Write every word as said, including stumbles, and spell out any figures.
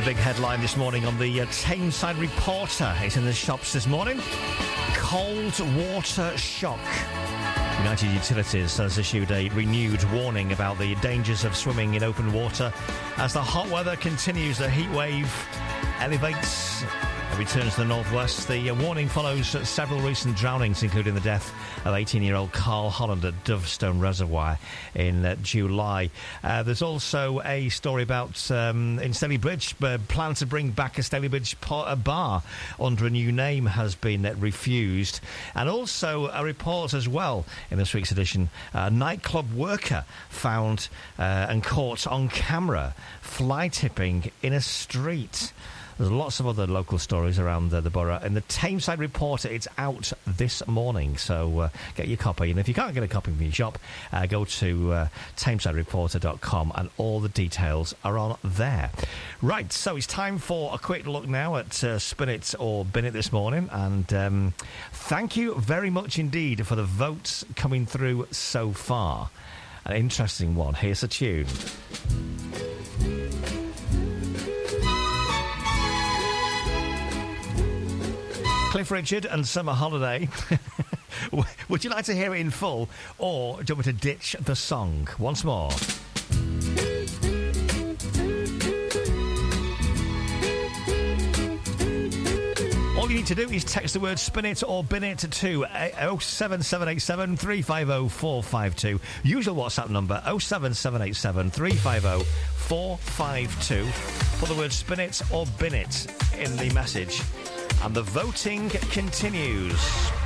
The big headline this morning on the uh, Tameside Reporter. It's in the shops this morning. Cold water shock. United Utilities has issued a renewed warning about the dangers of swimming in open water as the hot weather continues. The heat wave elevates and returns to the northwest. The uh, warning follows several recent drownings, including the death of eighteen-year-old Carl Holland at Dovestone Reservoir in uh, July. Uh, there's also a story about um, in Stalybridge, uh, plan to bring back a Stalybridge po- bar under a new name has been uh, refused. And also a report as well in this week's edition. A nightclub worker found uh, and caught on camera fly tipping in a street. There's lots of other local stories around uh, the borough. In the Tameside Reporter, it's out this morning, so uh, get your copy. And if you can't get a copy from your shop, uh, go to uh, tameside reporter dot com and all the details are on there. Right, so it's time for a quick look now at uh, Spin It or Bin It this morning. And um, thank you very much indeed for the votes coming through so far. An interesting one. Here's a tune. Cliff Richard and Summer Holiday. Would you like to hear it in full, or do you want me to ditch the song once more? All you need to do is text the word Spin It or Bin It to oh seven seven eight seven, three five oh, four five two. Usual WhatsApp number oh seven seven eight seven, three five oh, four five two. Put the word Spin It or Bin It in the message. And the voting continues.